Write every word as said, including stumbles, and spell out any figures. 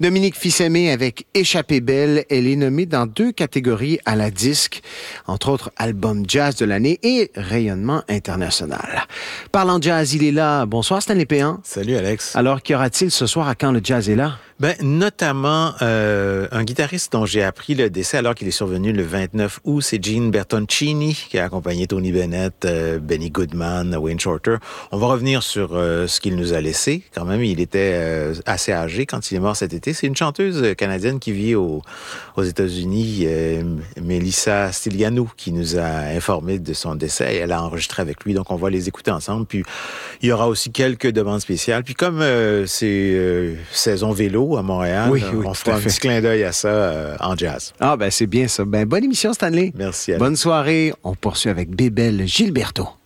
Dominique Fils-Aimé avec Échappée belle. Elle est nommée dans deux catégories à la disque, entre autres album jazz de l'année et rayonnement international. Parlant jazz, il est là. Bonsoir Stanley Péan. Salut Alex. Alors, qu'y aura-t-il ce soir à Quand le jazz est là? Ben, notamment, euh, un guitariste dont j'ai appris le décès alors qu'il est survenu le vingt-neuf août, c'est Gene Bertoncini, qui a accompagné Tony Bennett, euh, Benny Goodman, Wayne Shorter. On va revenir sur euh, ce qu'il nous a laissé. Quand même, il était euh, assez âgé quand il est mort cet été. C'est une chanteuse canadienne qui vit au, aux États-Unis, euh, Melissa Stylianou, qui nous a informé de son décès. Elle a enregistré avec lui, donc on va les écouter ensemble. Puis, il y aura aussi quelques demandes spéciales. Puis, comme euh, c'est euh, saison vélo, à Montréal. Oui, oui, on fera un petit clin d'œil à ça euh, en jazz. Ah, ben c'est bien ça. Ben, bonne émission, Stanley. Merci. Alain. Bonne soirée. On poursuit avec Bébel Gilberto.